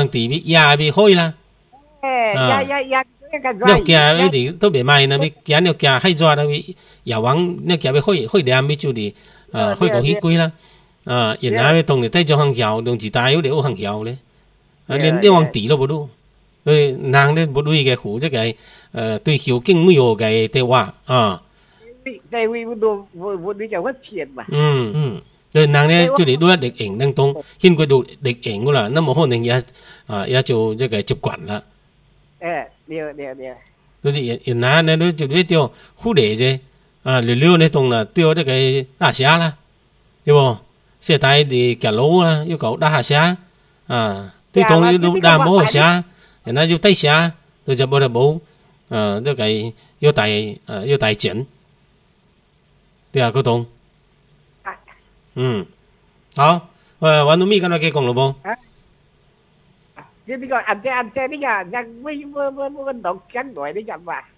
往地边压边開啦。你家嗰啲都未賣啦，你家你家喺咗啦，又往你家要開兩邊就嚟開到起貴啦。然後你同你帶咗行橋，同時帶咗你好行橋咧。你往地都冇到，人咧冇對嘅苦，即係對環境沒有嘅對話啊。 在為我你就發錢嘛。 對人咧就嚟都一力型當中，牽佢到力型噶啦，那麼可能也做即係習慣啦。 對。 就是人呢都就呢條虎嚟啫，溜呢棟啦，釣呢個大蝦啦，對不？現在的夾佬啊，要搞大蝦對棟要大冇蝦，人家要大蝦，就就冇得冇，這個要大錢，對啊，嗰棟。好，玩到咩咁啊？幾講咯噃？ 呢個按這呢個人會讀講來呢個嘛？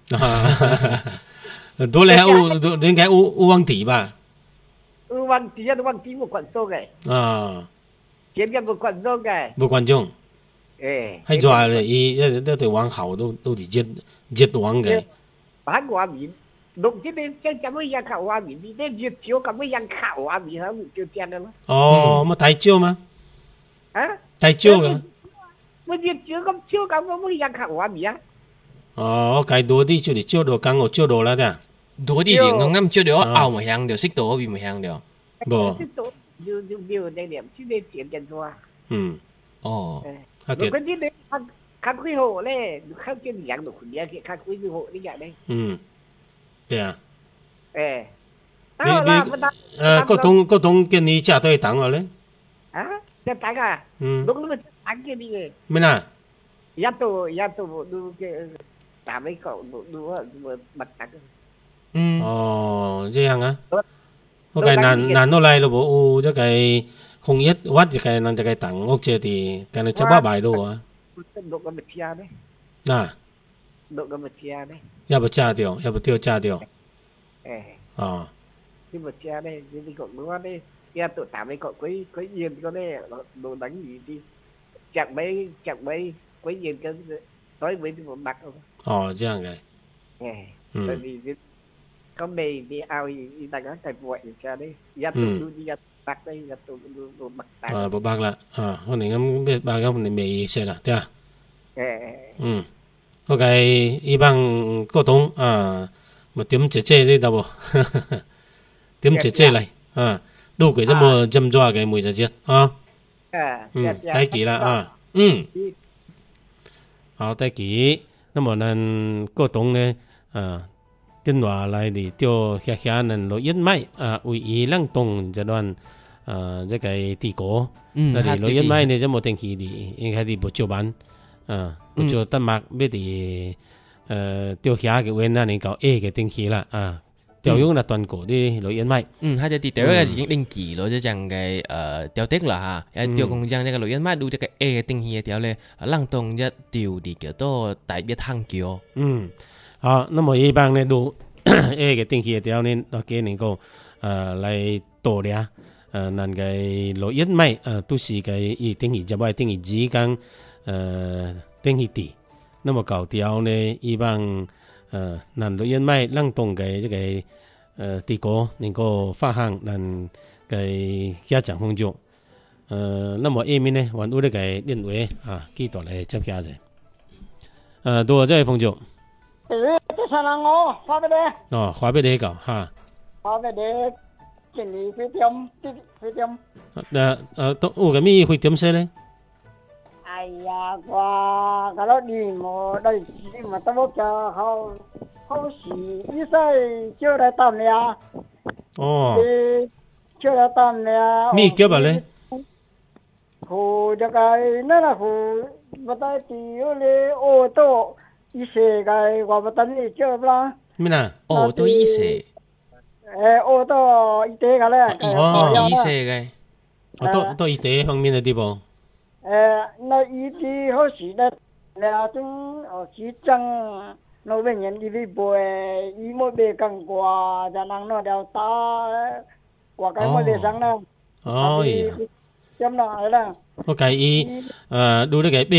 多咧應該有問題吧？ 有問題冇關注嘅。前面冇關注嘅。 冇關注。喺咗咧，一對往後都係熱往嘅。 把畫面，錄啲你即係咁樣靠畫面，你啲熱潮咁樣靠畫面，係咪就這樣咯？ 乜大招嗎？大招㗎。 我熱潮咁超咁，我冇人靠畫面啊。 我計多啲出嚟招到，咁我招到啦啫。 多啲點啱招到，拗唔響到，識到邊唔響到。 冇。 識到就冇那點，只係點點做啊。 哦。 如果啲你看開好咧，看見人都คนเดียว看開好呢樣咧。 對啊。 嗰種見你揸對等咧。 即係等啊。lúc nó ăn cái đi rồi. Bên nào? Ya tu du cái tám mấy cậu du bật tắc. Thế样啊？我計難到嚟咯噃，即係紅一屈，就係能就係等屋借啲，但係執把擺到啊。 Độ cái mệt chia đấy. Độ cái mệt chia đấy. 要不炸掉，要不掉炸掉。 cái mệt chia đây, cái cậu đúng không đây? Ya tụi tám mấy cậu quấy yên có đây, đồ đánh gì đi. Chẳng mấy quấy yên cái nói với một mặt không? 這樣嘅。 Bởi vì có mày đi ao thì đại các thầy vội ra đấy. Ya tụi đi ya bạc đây, ya tụi đồ bạc tạc. Bộ bạc là, hôm nay ngắm biết bạc hôm nay mày sẽ là, thế à? Ok, y bằng cô Tống, một điểm chế chế đây đâu bộ. Điểm chế chế này, đủ cái một dâm doa cái mùi ra chết, tay kỹ là, tay kỹ, nó mà nên cô Tống này, tin hòa lại thì tiêu khá nên lỗi ít máy, uy ý lăng tông giai đoạn, cái tỷ cổ, là thì lỗi ít máy này cho một tình kỳ thì应该是不照办，不照丹麥咩thì tiêu khá cái bên này搞 A cái tình kỳ啦，tiêu用là toàn cổ đi lỗi ít máy， hay là thì tiêu cái gì định kỳ lỗi cho chẳng cái tiêu tích là ha，tiêu công chẳng cái lỗi ít máy đủ cho cái A cái tình kỳ tiêu咧，lăng tông一tiêu thì叫做代表行橋， 好，那麼一般呢都 A 個定期嘅條呢，我見能夠來多啲能夠落一米都是個以定期就係定期之間定期地，那麼搞條呢一般能落一米冷凍嘅這個地果能夠發行能嘅家長工作，那麼 A 面呢還有呢個認為幾多嚟執家啫，多這工作。 這是哪個？花別的。 花別的個哈。 花別的，今年會點？ 都有個咩會點先咧？ 哎呀，我嗰啲冇類似嘛，都冇就好時，依世叫嚟當呀。叫嚟當呀。 咩叫吧咧？ 湖就係那個湖，不帶地嗰啲澳洲。意思嘅話不等於叫啦。 咩啊？ 都意思。 我都一啲嘅咧。 意思嘅。 都一啲方面嘅地方。 那一啲好時咧，那種市政那邊人啲啲背，一冇被更過，就能攞掉打，話緊冇被上啦。 哦， 咁啦，係啦。 我介意，ดู呢個